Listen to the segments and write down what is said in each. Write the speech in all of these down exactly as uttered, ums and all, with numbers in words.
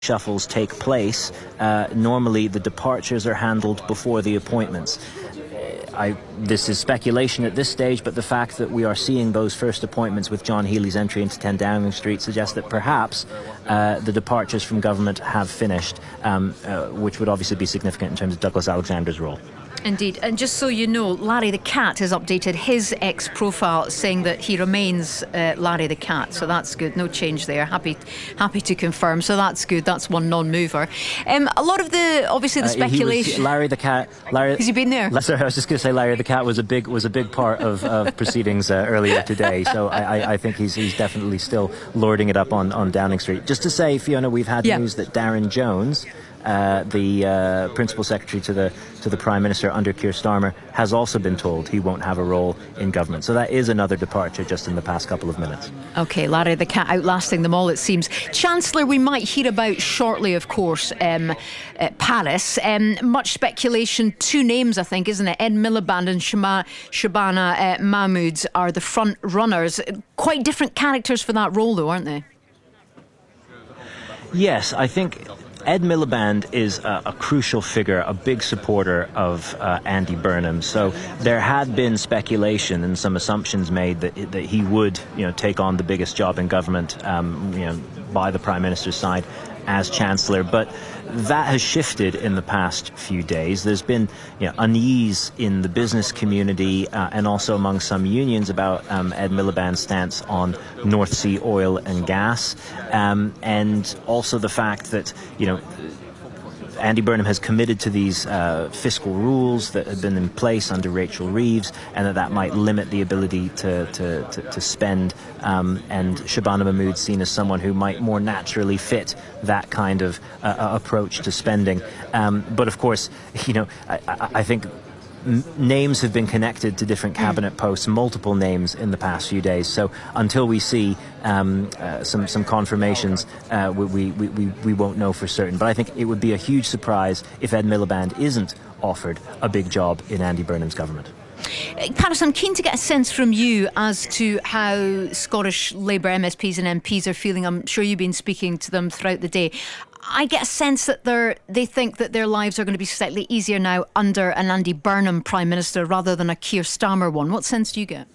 shuffles take place, uh, normally the departures are handled before the appointments. I, this is speculation at this stage, but the fact that we are seeing those first appointments with John Healey's entry into ten Downing Street suggests that perhaps uh, the departures from government have finished, um, uh, which would obviously be significant in terms of Douglas Alexander's role. Indeed. And just so you know, Larry the Cat has updated his ex-profile saying that he remains uh, Larry the Cat. So that's good. No change there. Happy happy to confirm. So that's good. That's one non-mover. Um, a lot of the, obviously, the uh, speculation... Was, Larry the Cat... Larry, has he been there? Sorry, I was just going to say Larry the Cat was a big was a big part of, of proceedings uh, earlier today. So I, I, I think he's he's definitely still lording it up on, on Downing Street. Just to say, Fiona, we've had yeah. news that Darren Jones... Uh, the uh, principal secretary to the to the Prime Minister under Keir Starmer has also been told he won't have a role in government. So that is another departure just in the past couple of minutes. OK, Larry the Cat outlasting them all, it seems. Chancellor, we might hear about shortly, of course, um, uh, Paris. Um, much speculation, two names, I think, isn't it? Ed Miliband and Shama, Shabana uh, Mahmood are the front runners. Quite different characters for that role, though, aren't they? Yes, I think... Ed Miliband is a, a crucial figure, a big supporter of uh, Andy Burnham. So there had been speculation and some assumptions made that that he would, you know, take on the biggest job in government, um, you know, by the Prime Minister's side as Chancellor. But that has shifted in the past few days. There's been, you know, unease in the business community uh, and also among some unions about um, Ed Miliband's stance on North Sea oil and gas, um, and also the fact that, you know, Andy Burnham has committed to these uh, fiscal rules that have been in place under Rachel Reeves, and that that might limit the ability to to, to, to spend. Um, and Shabana Mahmood seen as someone who might more naturally fit that kind of uh, approach to spending. Um, but of course, you know, I, I, I think. M- names have been connected to different cabinet posts, multiple names in the past few days. So until we see um, uh, some some confirmations, uh, we, we, we, we won't know for certain. But I think it would be a huge surprise if Ed Miliband isn't offered a big job in Andy Burnham's government. Paris, I'm keen to get a sense from you as to how Scottish Labour M S Ps and M Ps are feeling. I'm sure you've been speaking to them throughout the day. I get a sense that they're, they think that their lives are going to be slightly easier now under an Andy Burnham Prime Minister rather than a Keir Starmer one. What sense do you get?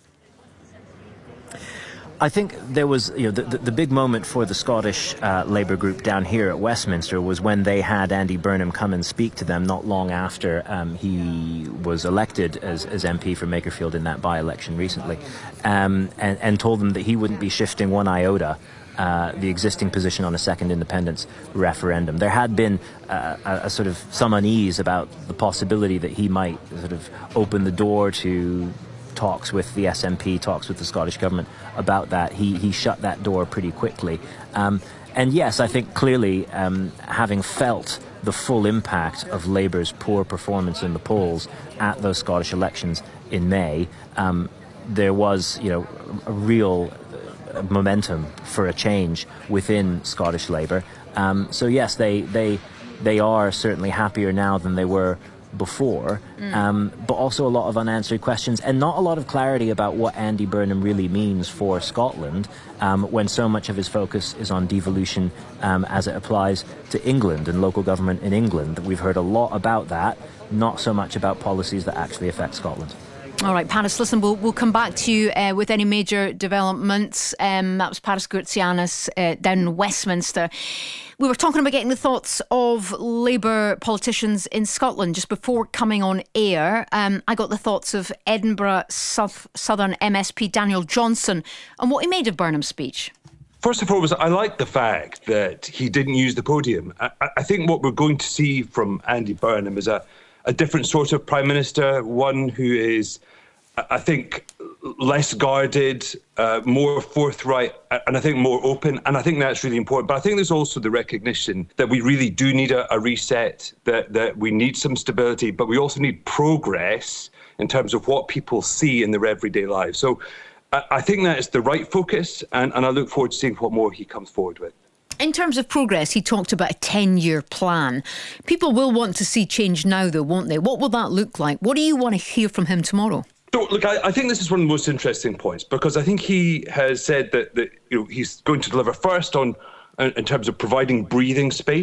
I think there was, you know, the, the, the big moment for the Scottish uh, Labour group down here at Westminster was when they had Andy Burnham come and speak to them not long after um, he was elected as, as M P for Makerfield in that by-election recently, um, and, and told them that he wouldn't be shifting one iota Uh, the existing position on a second independence referendum. There had been uh, a, a sort of some unease about the possibility that he might sort of open the door to talks with the S N P, talks with the Scottish Government about that. He he shut that door pretty quickly. Um, and yes, I think clearly um, having felt the full impact of Labour's poor performance in the polls at those Scottish elections in May, um, there was, you know, a real momentum for a change within Scottish Labour. Um, so yes, they they they are certainly happier now than they were before, mm. um, but also a lot of unanswered questions and not a lot of clarity about what Andy Burnham really means for Scotland um, when so much of his focus is on devolution um, as it applies to England and local government in England. We've heard a lot about that, not so much about policies that actually affect Scotland. All right, Paris, listen, we'll, we'll come back to you uh, with any major developments. Um, that was Paris Gourtsianis uh, down in Westminster. We were talking about getting the thoughts of Labour politicians in Scotland just before coming on air. Um, I got the thoughts of Edinburgh South, Southern M S P Daniel Johnson and what he made of Burnham's speech. First and foremost, I like the fact that he didn't use the podium. I, I think what we're going to see from Andy Burnham is a a different sort of Prime Minister, one who is, I think, less guarded, uh, more forthright, and I think more open. And I think that's really important. But I think there's also the recognition that we really do need a, a reset, that, that we need some stability, but we also need progress in terms of what people see in their everyday lives. So I, I think that is the right focus, and, and I look forward to seeing what more he comes forward with. In terms of progress, he talked about a ten-year plan. People will want to see change now, though, won't they? What will that look like? What do you want to hear from him tomorrow? So, look, I, I think this is one of the most interesting points, because I think he has said that, that you know, he's going to deliver first on in terms of providing breathing space